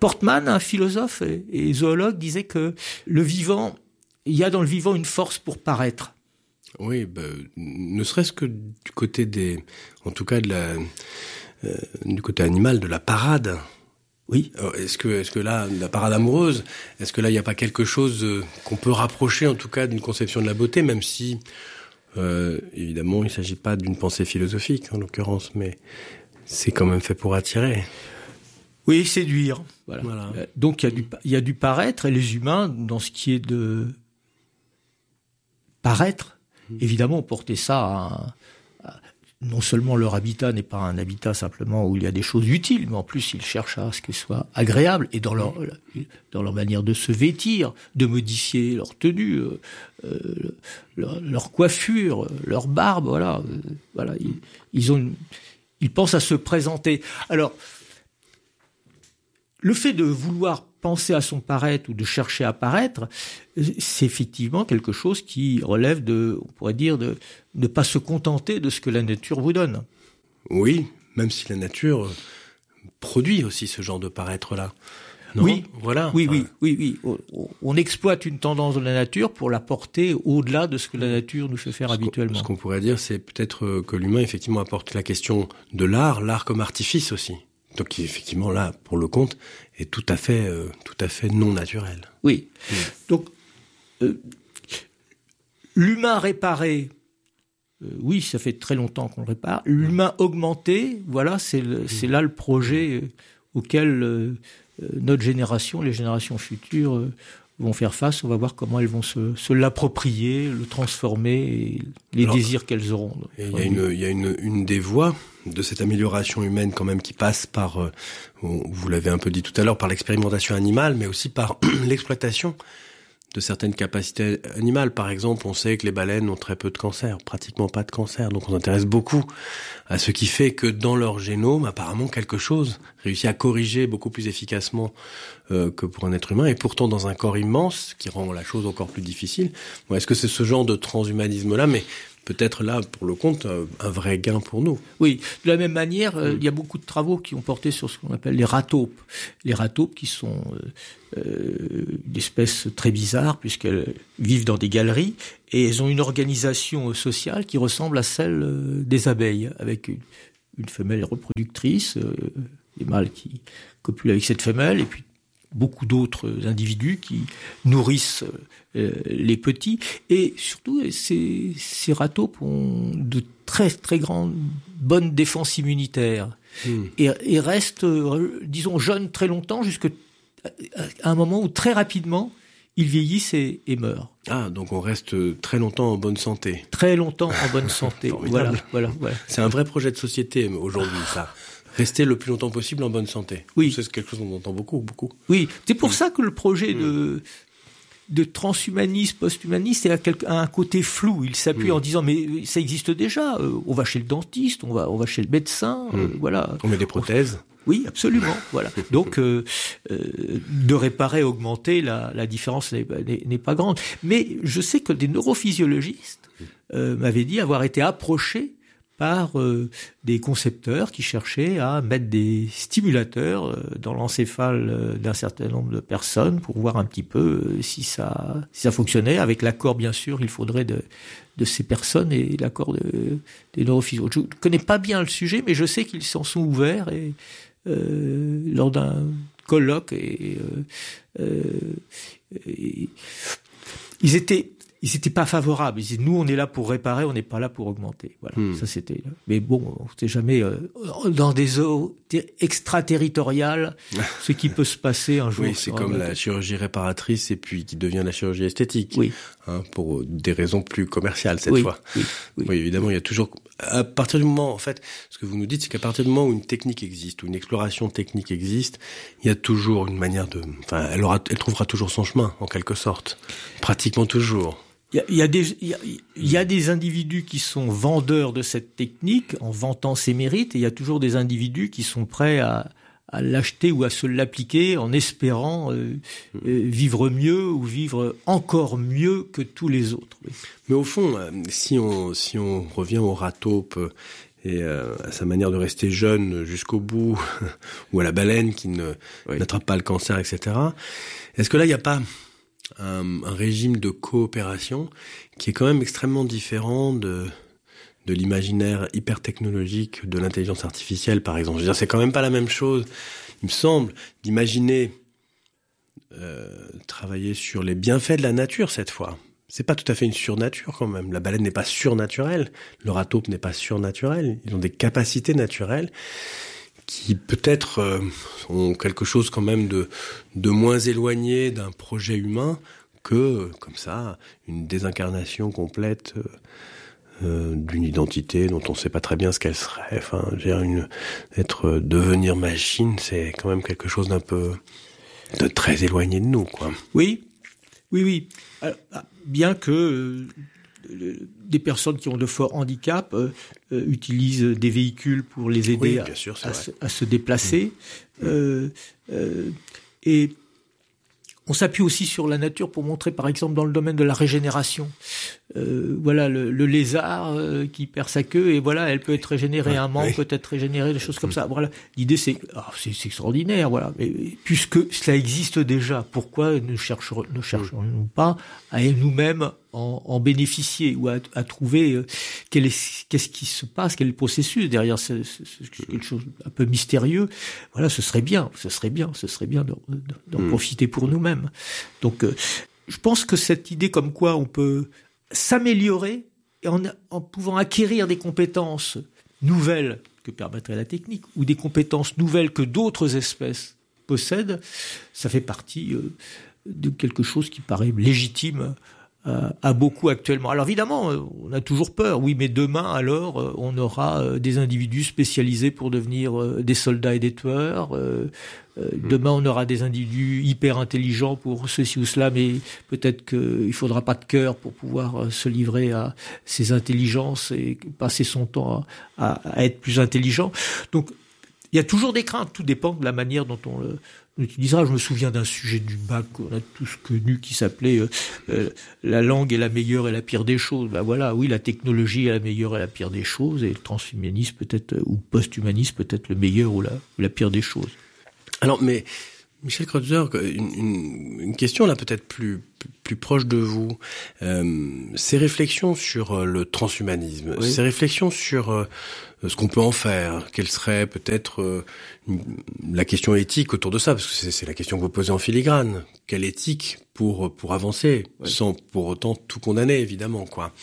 Portman, un philosophe et zoologue, disait que il y a dans le vivant une force pour paraître. Oui, ne serait-ce que du côté en tout cas du côté animal, de la parade. Oui. Alors, est-ce que là, la parade amoureuse, est-ce que là, il n'y a pas quelque chose qu'on peut rapprocher, en tout cas, d'une conception de la beauté, même si, évidemment, il ne s'agit pas d'une pensée philosophique, en l'occurrence, mais c'est quand même fait pour attirer. Oui, séduire. Voilà. Donc, il y a du paraître, et les humains, dans ce qui est de paraître, évidemment, porter ça non seulement leur habitat n'est pas un habitat simplement où il y a des choses utiles, mais en plus ils cherchent à ce que ce soit agréable, et dans leur manière de se vêtir, de modifier leur tenue, leur coiffure, leur barbe, voilà, ils pensent à se présenter. Alors, le fait de vouloir penser à son paraître ou de chercher à paraître, c'est effectivement quelque chose qui relève on pourrait dire, de ne pas se contenter de ce que la nature vous donne. Oui, même si la nature produit aussi ce genre de paraître-là. Non, oui, voilà. Oui. On exploite une tendance de la nature pour la porter au-delà de ce que la nature nous fait faire habituellement. Ce qu'on pourrait dire, c'est peut-être que l'humain, effectivement, apporte la question de l'art comme artifice aussi. Donc, qui, effectivement, là, pour le compte, est tout à fait non naturel. Oui. Donc, l'humain réparé, oui, ça fait très longtemps qu'on le répare. L'humain augmenté, voilà, c'est là le projet auquel notre génération, les générations futures, vont faire face. On va voir comment elles vont se l'approprier, le transformer, et les désirs qu'elles auront. Il y a une des voies de cette amélioration humaine quand même qui passe par, vous l'avez un peu dit tout à l'heure, par l'expérimentation animale, mais aussi par l'exploitation de certaines capacités animales. Par exemple, on sait que les baleines ont très peu de cancer, pratiquement pas de cancer. Donc on s'intéresse beaucoup à ce qui fait que dans leur génome, apparemment, quelque chose réussit à corriger beaucoup plus efficacement que pour un être humain. Et pourtant, dans un corps immense, qui rend la chose encore plus difficile. Bon, est-ce que c'est ce genre de transhumanisme-là, mais peut-être là, pour le compte, un vrai gain pour nous. Oui, de la même manière, il y a beaucoup de travaux qui ont porté sur ce qu'on appelle les ratopes. Les ratopes qui sont d'espèces très bizarres puisqu'elles vivent dans des galeries et elles ont une organisation sociale qui ressemble à celle des abeilles, avec une femelle reproductrice, des mâles qui copulent avec cette femelle, et puis beaucoup d'autres individus qui nourrissent les petits. Et surtout, ces ratopes ont de très très grandes, bonnes défenses immunitaires. Et restent, disons, jeunes très longtemps, jusqu'à un moment où très rapidement, ils vieillissent et meurent. Ah, donc on reste très longtemps en bonne santé. Très longtemps en bonne santé. Voilà. C'est un vrai projet de société aujourd'hui, ça. Rester le plus longtemps possible en bonne santé. Oui. C'est quelque chose qu'on entend beaucoup. Oui, c'est pour ça que le projet de transhumanisme, posthumanisme, a un côté flou. Il s'appuie en disant, mais ça existe déjà. On va chez le dentiste, on va chez le médecin, voilà. On met des prothèses. Oui, absolument. Voilà. Donc, de réparer, augmenter, la différence n'est pas grande. Mais je sais que des neurophysiologistes m'avaient dit avoir été approchés par des concepteurs qui cherchaient à mettre des stimulateurs dans l'encéphale d'un certain nombre de personnes pour voir un petit peu si ça fonctionnait. Avec l'accord, bien sûr, il faudrait de ces personnes et l'accord des neurophysiologistes. Je ne connais pas bien le sujet, mais je sais qu'ils s'en sont ouverts et lors d'un colloque ils étaient pas favorables. Ils disaient, nous, on est là pour réparer, on n'est pas là pour augmenter. Voilà, ça c'était. Mais bon, on sait jamais dans des eaux extraterritoriales ce qui peut se passer un jour. Oui, c'est comme la chirurgie réparatrice et puis qui devient la chirurgie esthétique. Oui. Pour des raisons plus commerciales cette fois. Oui, évidemment, il y a toujours. À partir du moment, en fait, ce que vous nous dites, c'est qu'à partir du moment où une technique existe, où une exploration technique existe, il y a toujours une manière de. Enfin, elle trouvera toujours son chemin, en quelque sorte. Pratiquement toujours. Il y a des individus qui sont vendeurs de cette technique en vantant ses mérites, et il y a toujours des individus qui sont prêts à l'acheter ou à se l'appliquer en espérant vivre mieux ou vivre encore mieux que tous les autres. Mais au fond, si on revient au rataupe et à sa manière de rester jeune jusqu'au bout, ou à la baleine qui n'attrape pas le cancer, etc. Est-ce que là, il n'y a pas un régime de coopération qui est quand même extrêmement différent de l'imaginaire hyper technologique de l'intelligence artificielle, par exemple? Je veux dire, c'est quand même pas la même chose, il me semble, d'imaginer travailler sur les bienfaits de la nature cette fois. C'est pas tout à fait une surnature quand même. La baleine n'est pas surnaturelle, le rat taupe n'est pas surnaturel. Ils ont des capacités naturelles qui peut-être ont quelque chose quand même de moins éloigné d'un projet humain que, comme ça, une désincarnation complète d'une identité dont on ne sait pas très bien ce qu'elle serait. Enfin, devenir machine, c'est quand même quelque chose de très éloigné de nous, quoi. Oui. Alors, bien que des personnes qui ont de forts handicaps utilisent des véhicules pour les aider à se déplacer. Et on s'appuie aussi sur la nature pour montrer, par exemple, dans le domaine de la régénération. Voilà, le lézard qui perd sa queue, et voilà, elle peut être régénérée, un membre peut être régénéré, des choses comme ça. Voilà, l'idée c'est extraordinaire, voilà. Mais puisque cela existe déjà, pourquoi ne chercherons-nous pas à nous-mêmes en bénéficier ou à trouver qu'est-ce qui se passe, quel est le processus derrière c'est quelque chose un peu mystérieux. Voilà, ce serait bien d'en profiter pour nous-mêmes. Donc, je pense que cette idée comme quoi on peut s'améliorer en pouvant acquérir des compétences nouvelles que permettrait la technique ou des compétences nouvelles que d'autres espèces possèdent, ça fait partie de quelque chose qui paraît légitime à beaucoup actuellement. Alors évidemment, on a toujours peur. Oui, mais demain, alors, on aura des individus spécialisés pour devenir des soldats et des tueurs. Demain, on aura des individus hyper intelligents pour ceci ou cela, mais peut-être qu'il faudra pas de cœur pour pouvoir se livrer à ces intelligences et passer son temps à être plus intelligent. Donc, il y a toujours des craintes. Tout dépend de la manière dont on l'utilisera. Je me souviens d'un sujet du bac qu'on a tous connu qui s'appelait la langue est la meilleure et la pire des choses. Ben voilà, oui, la technologie est la meilleure et la pire des choses, et le transhumanisme peut-être ou post-humanisme peut-être le meilleur ou la pire des choses. Alors, mais Michel Kreutzer, une question là peut-être plus proche de vous. Ces réflexions sur le transhumanisme, ces réflexions sur ce qu'on peut en faire, quelle serait peut-être la question éthique autour de ça, parce que c'est la question que vous posez en filigrane. Quelle éthique pour avancer, sans pour autant tout condamner, évidemment, quoi.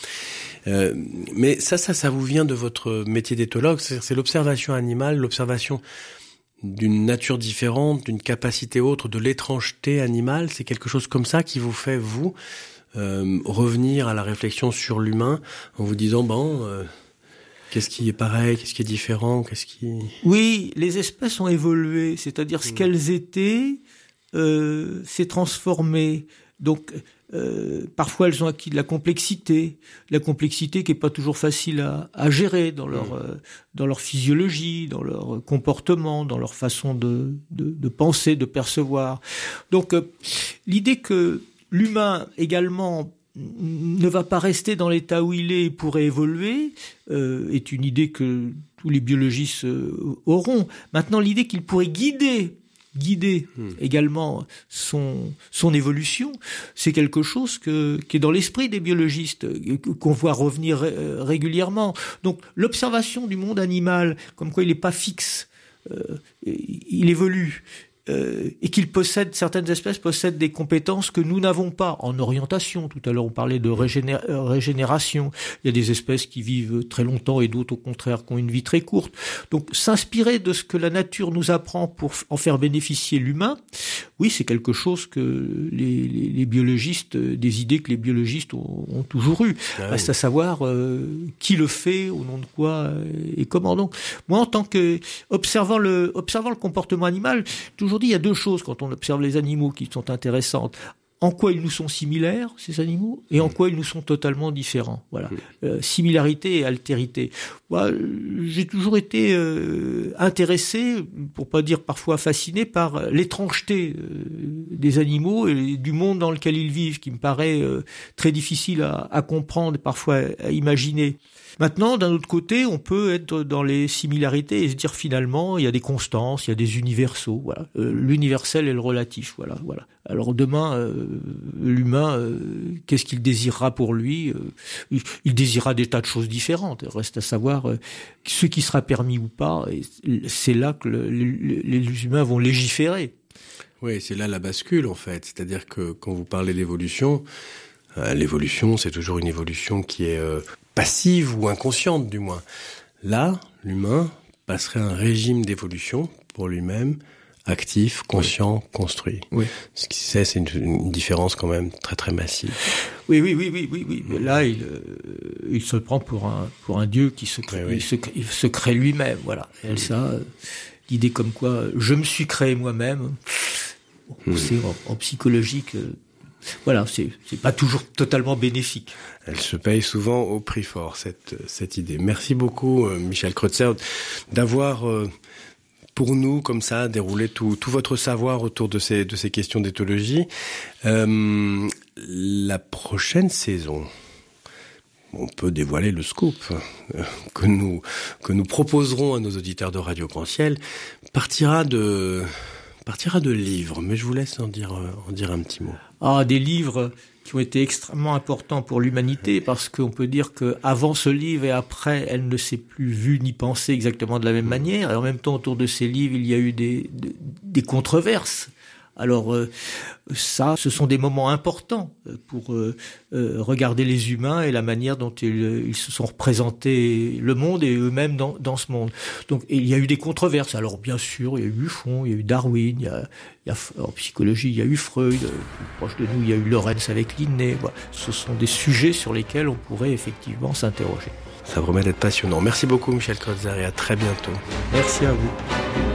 Mais ça vous vient de votre métier d'éthologue, c'est l'observation animale, l'observation d'une nature différente, d'une capacité autre, de l'étrangeté animale. C'est quelque chose comme ça qui vous fait, vous, revenir à la réflexion sur l'humain en vous disant, qu'est-ce qui est pareil, qu'est-ce qui est différent, Oui, les espèces ont évolué, c'est-à-dire ce qu'elles étaient s'est transformé. Donc, parfois elles ont acquis de la complexité qui est pas toujours facile à gérer dans leur physiologie, dans leur comportement, dans leur façon de penser, de percevoir. Donc, l'idée que l'humain également ne va pas rester dans l'état où il est et pourrait évoluer est une idée que tous les biologistes auront. Maintenant, l'idée qu'il pourrait guider également son évolution, c'est quelque chose qui est dans l'esprit des biologistes, qu'on voit revenir régulièrement. Donc l'observation du monde animal, comme quoi il n'est pas fixe, il évolue, et certaines espèces possèdent des compétences que nous n'avons pas en orientation. Tout à l'heure, on parlait de régénération. Il y a des espèces qui vivent très longtemps et d'autres, au contraire, qui ont une vie très courte. Donc, s'inspirer de ce que la nature nous apprend pour en faire bénéficier l'humain, oui, c'est quelque chose que les biologistes, des idées que les biologistes ont toujours eues. Reste à savoir qui le fait, au nom de quoi et comment. Donc, moi, en tant que observant le comportement animal, toujours dit, il y a deux choses quand on observe les animaux qui sont intéressantes. En quoi ils nous sont similaires, ces animaux, et en quoi ils nous sont totalement différents. Voilà. Similarité et altérité. Moi, j'ai toujours été intéressé, pour pas dire parfois fasciné, par l'étrangeté des animaux et du monde dans lequel ils vivent, qui me paraît très difficile à comprendre, parfois à imaginer. Maintenant, d'un autre côté, on peut être dans les similarités et se dire finalement, il y a des constances, il y a des universaux, voilà. L'universel et le relatif, voilà. Alors demain, l'humain, qu'est-ce qu'il désirera pour lui ? Il désirera des tas de choses différentes. Il reste à savoir ce qui sera permis ou pas. Et c'est là que les humains vont légiférer. Oui, c'est là la bascule en fait. C'est-à-dire que quand vous parlez d'évolution, l'évolution, c'est toujours une évolution qui est passive ou inconsciente du moins. Là, l'humain passerait un régime d'évolution pour lui-même, actif, conscient, construit. Oui. Ce qui c'est une différence quand même très très massive. Oui. Là, il se prend pour un dieu qui se crée, il se crée lui-même. Voilà. Et ça, l'idée comme quoi je me suis créé moi-même. C'est en psychologie que voilà, c'est pas toujours totalement bénéfique. Elle se paye souvent au prix fort, cette idée. Merci beaucoup, Michel Kreutzer, d'avoir, pour nous, comme ça, déroulé tout votre savoir autour de ces questions d'éthologie. La prochaine saison, on peut dévoiler le scoop que nous proposerons à nos auditeurs de Radio Grand Ciel, partira de livres, mais je vous laisse en dire un petit mot. Des livres qui ont été extrêmement importants pour l'humanité, parce qu'on peut dire que avant ce livre et après, elle ne s'est plus vue ni pensée exactement de la même manière. Et en même temps, autour de ces livres, il y a eu des controverses. Alors ça, ce sont des moments importants pour regarder les humains et la manière dont ils se sont représentés le monde et eux-mêmes dans ce monde. Donc il y a eu des controverses. Alors bien sûr, il y a eu Buffon, il y a eu Darwin, il y a en psychologie, il y a eu Freud, plus proche de nous, il y a eu Lorenz avec Linné. Voilà. Ce sont des sujets sur lesquels on pourrait effectivement s'interroger. Ça promet d'être passionnant. Merci beaucoup Michel Kreutzer et à très bientôt. Merci à vous.